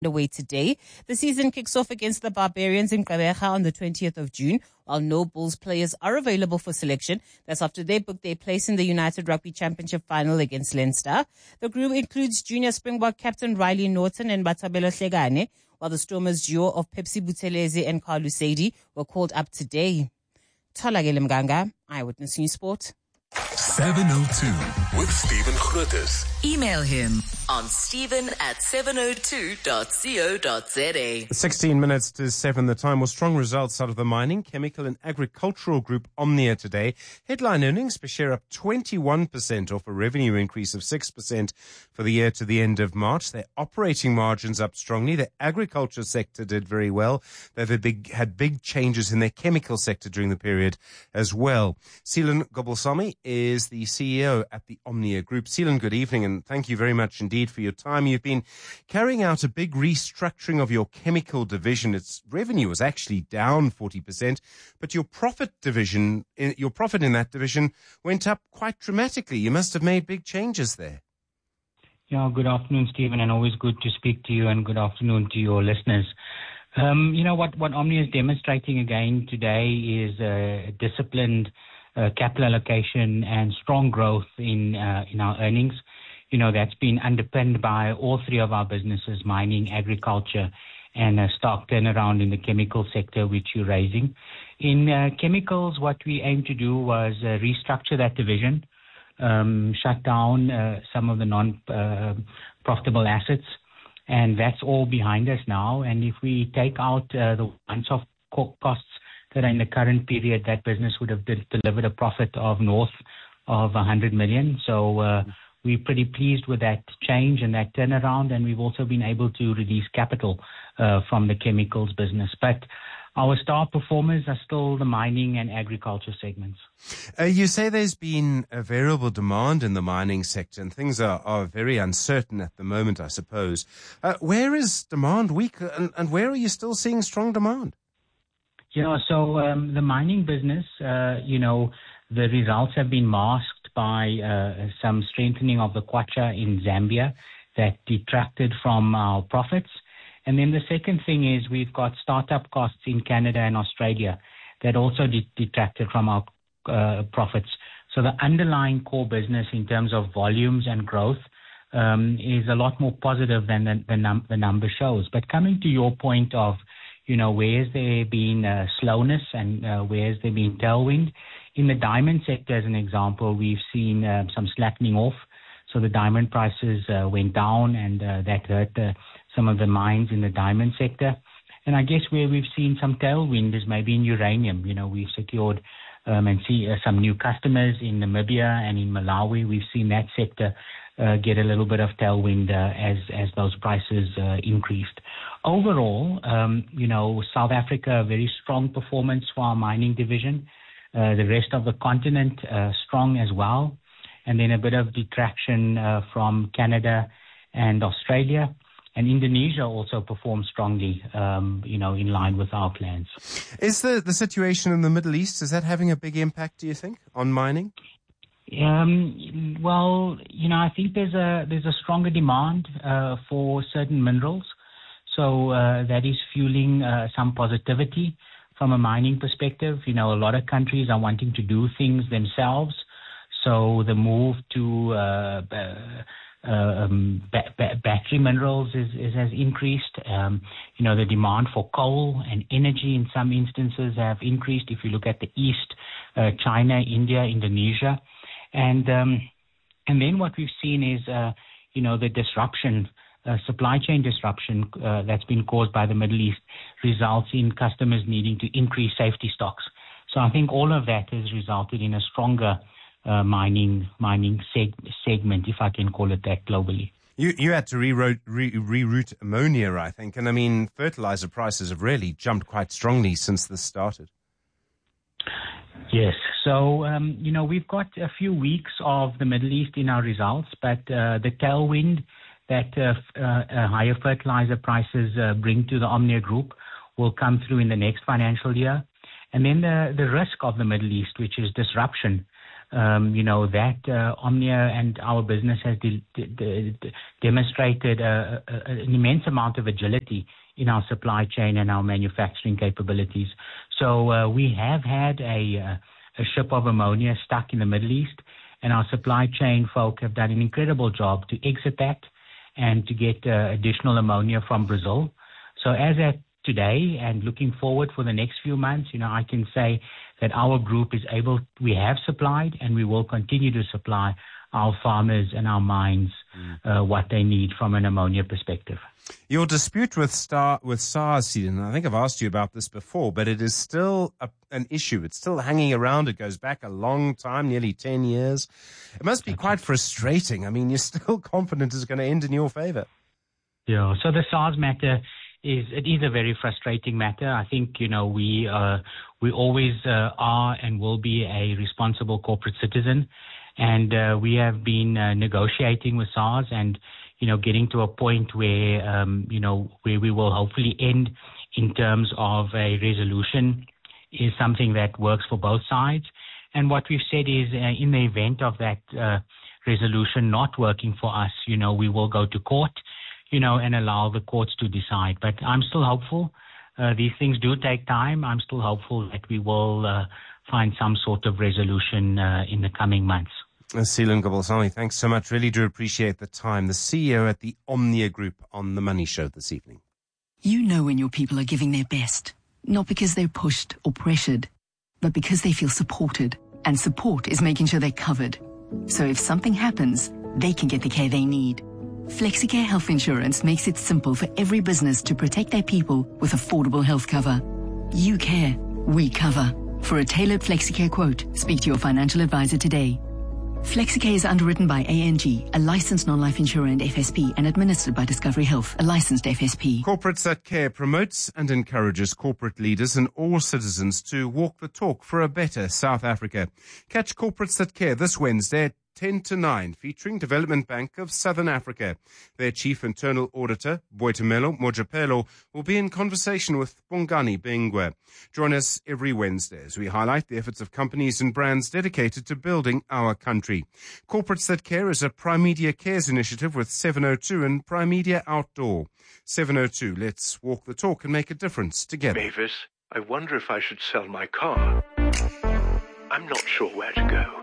Away today. The season kicks off against the Barbarians in Gqeberha on the 20th of June, while no Bulls players are available for selection. That's after they booked their place in the United Rugby Championship final against Leinster. The group includes junior Springbok captain Riley Norton and Batabelo Hlegane, while the Stormers duo of Pepsi Buthelezi and Carl Lusedi were called up today. Tholakele Mganga, Eyewitness News Sport. 702 with Stephen Grootes. Email him on stephen@702.co.za. 16 minutes to 7. The time was strong results out of the mining, chemical and agricultural group Omnia today. Headline earnings per share up 21% off a revenue increase of 6% for the year to the end of March. Their operating margins up strongly. The agriculture sector did very well. They've had big changes in their chemical sector during the period as well. Seelan Gobulsamy is the CEO at the Omnia Group. Seelan, good evening, and thank you very much indeed for your time. You've been carrying out a big restructuring of your chemical division. Its revenue was actually down 40%, but your profit in that division went up quite dramatically. You must have made big changes there. Yeah, good afternoon, Stephen, and always good to speak to you, and good afternoon to your listeners. What Omnia is demonstrating again today is disciplined capital allocation and strong growth in our earnings. That's been underpinned by all three of our businesses, mining, agriculture, and a stock turnaround in the chemical sector, which you're raising. In chemicals, what we aimed to do was restructure that division, shut down some of the non-profitable assets, and that's all behind us now. And if we take out the once-off costs that in the current period, that business would have delivered a profit of north of 100 million. So we're pretty pleased with that change and that turnaround, and we've also been able to release capital from the chemicals business. But our star performers are still the mining and agriculture segments. You say there's been a variable demand in the mining sector, and things are very uncertain at the moment, I suppose. Where is demand weak, and where are you still seeing strong demand? So the mining business, the results have been masked by some strengthening of the kwacha in Zambia that detracted from our profits. And then the second thing is we've got startup costs in Canada and Australia that also detracted from our profits. So the underlying core business in terms of volumes and growth is a lot more positive than the number shows. But coming to your point of where's there been slowness and where's there been tailwind? In the diamond sector, as an example, we've seen some slackening off. So the diamond prices went down, and that hurt some of the mines in the diamond sector. And I guess where we've seen some tailwind is maybe in uranium. We've secured and see some new customers in Namibia and in Malawi. We've seen that sector get a little bit of tailwind as those prices increased. Overall, South Africa, a very strong performance for our mining division. The rest of the continent, strong as well. And then a bit of detraction from Canada and Australia. And Indonesia also performed strongly, in line with our plans. Is the situation in the Middle East, is that having a big impact, do you think, on mining? I think there's a stronger demand for certain minerals. So that is fueling some positivity from a mining perspective. A lot of countries are wanting to do things themselves. So the move to battery minerals has increased. The demand for coal and energy in some instances have increased. If you look at the East, China, India, Indonesia. And then what we've seen is, the disruption, supply chain disruption that's been caused by the Middle East results in customers needing to increase safety stocks. So I think all of that has resulted in a stronger mining segment, if I can call it that, globally. You had to reroute ammonia, I think. And fertilizer prices have really jumped quite strongly since this started. Yes. So, we've got a few weeks of the Middle East in our results, but the tailwind that higher fertilizer prices bring to the Omnia Group will come through in the next financial year. And then the risk of the Middle East, which is disruption, that Omnia and our business has demonstrated an immense amount of agility in our supply chain and our manufacturing capabilities. So we have had a ship of ammonia stuck in the Middle East, and our supply chain folk have done an incredible job to exit that and to get additional ammonia from Brazil. So as at today and looking forward for the next few months, I can say that our group we have supplied and we will continue to supply our farmers and our mines what they need from an ammonia perspective. Your dispute with SARS, Stephen, I think I've asked you about this before, but it is still an issue. It's still hanging around. It goes back a long time, nearly 10 years. It must be quite frustrating. I mean, you're still confident it's going to end in your favor. Yeah, so the SARS matter is a very frustrating matter. I think, we always are and will be a responsible corporate citizen. And we have been negotiating with SARS and, getting to a point where, where we will hopefully end in terms of a resolution is something that works for both sides. And what we've said is in the event of that resolution not working for us, we will go to court, and allow the courts to decide. But I'm still hopeful. These things do take time. I'm still hopeful that we will find some sort of resolution in the coming months. Seelan Gobalsamy, thanks so much. Really do appreciate the time. The CEO at the Omnia Group on The Money Show this evening. You know when your people are giving their best, not because they're pushed or pressured, but because they feel supported. And support is making sure they're covered. So if something happens, they can get the care they need. FlexiCare Health Insurance makes it simple for every business to protect their people with affordable health cover. You care, we cover. For a tailored FlexiCare quote, speak to your financial advisor today. FlexiCare is underwritten by ANG, a licensed non-life insurer and FSP, and administered by Discovery Health, a licensed FSP. Corporates That Care promotes and encourages corporate leaders and all citizens to walk the talk for a better South Africa. Catch Corporates That Care this Wednesday at 10 to 9, featuring Development Bank of Southern Africa. Their Chief Internal Auditor, Boitumelo Mojapelo, will be in conversation with Bongani Bengwe. Join us every Wednesday as we highlight the efforts of companies and brands dedicated to building our country. Corporates That Care is a Primedia Cares initiative with 702 and Primedia Outdoor. 702, let's walk the talk and make a difference together. Mavis, I wonder if I should sell my car. I'm not sure where to go.